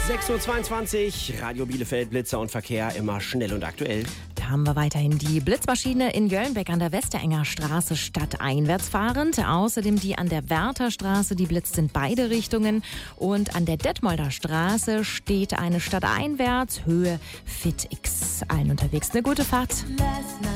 6:22 Uhr, Radio Bielefeld, Blitzer und Verkehr, immer schnell und aktuell. Da haben wir weiterhin die Blitzmaschine in Jöllenbeck an der Westerenger Straße stadteinwärts fahrend. Außerdem die an der Wärterstraße, die blitzt in beide Richtungen. Und an der Detmolder Straße steht eine stadteinwärts, Höhe Fit X. Allen unterwegs eine gute Fahrt.